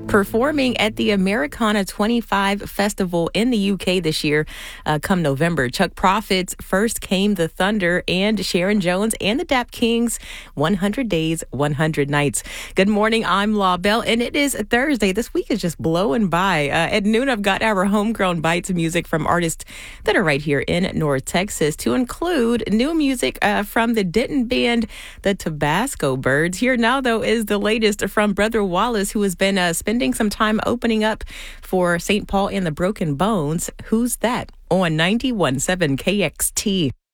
performing at the Americana 25 Festival in the UK this year come November. Chuck Prophet's First Came the Thunder and Sharon Jones and the Dap Kings 100 Days, 100 Nights. Good morning, I'm Law Bell, and it is Thursday. This week is just blowing by. At noon, I've got our homegrown bites of music from artists that are right here in North Texas, to include new music from the Denton band, the Tabasco Birds. Here now, though, is the latest from Brother Wallace, who has been spending some time opening up for St. Paul and the Broken Bones. Who's that? On 91.7 KXT.